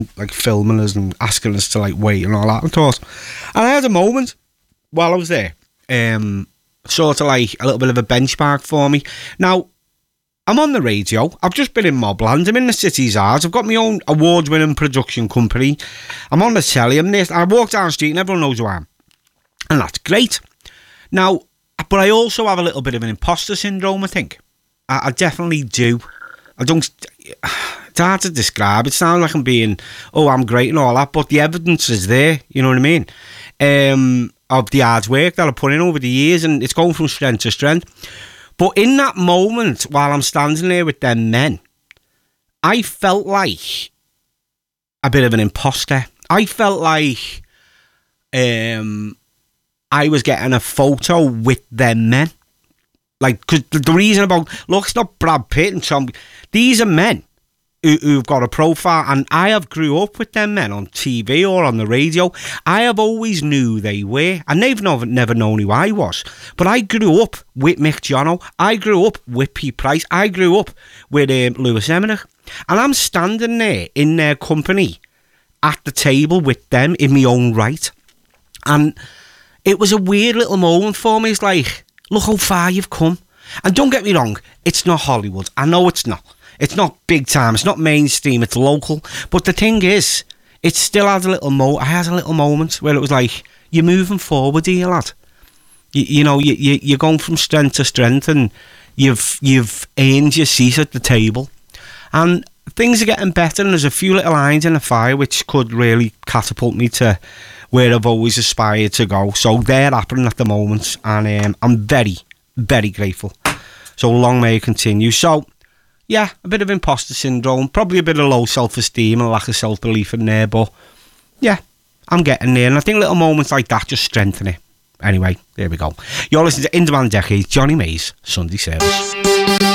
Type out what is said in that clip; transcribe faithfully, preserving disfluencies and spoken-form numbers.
like filming us and asking us to like wait and all that and thought. And I had a moment while I was there, um, sort of like a little bit of a benchmark for me. Now, I'm on the radio. I've just been in Mobland. I'm in the City's Arts. I've got my own award-winning production company. I'm on the telly. I'm this. I walk down the street and everyone knows who I am. And that's great. Now, but I also have a little bit of an imposter syndrome, I think. I, I definitely do. I don't... It's hard to describe. It sounds like I'm being, oh, I'm great and all that, but the evidence is there, you know what I mean? Um, of the hard work that I put in over the years, and it's going from strength to strength. But in that moment, while I'm standing there with them men, I felt like a bit of an imposter. I felt like um, I was getting a photo with them men. Like, because the reason about, look, it's not Brad Pitt and Tom. These are men who, who've got a profile, and I have grew up with them men on T V or on the radio. I have always knew they were, and they've never, never known who I was. But I grew up with Mick Jono. I grew up with Pete Price. I grew up with um, Lewis Emmerich. And I'm standing there in their company at the table with them in my own right. And it was a weird little moment for me. It's like, look how far you've come. And don't get me wrong, it's not Hollywood. I know it's not. It's not big time. It's not mainstream. It's local. But the thing is, it still had a little mo. I had a little moment where it was like, you're moving forward here, lad. You, you know, you, you, you're going from strength to strength, and you've you've earned your seat at the table. And things are getting better, and there's a few little irons in the fire which could really catapult me to where I've always aspired to go. So they're happening at the moment, and um, I'm very, very grateful. So long may it continue. So, yeah, a bit of imposter syndrome, probably a bit of low self-esteem and lack of self-belief in there, but yeah, I'm getting there, and I think little moments like that just strengthen it. Anyway, there we go. You're listening to In Demand Decades, Johnny Mays, Sunday Service.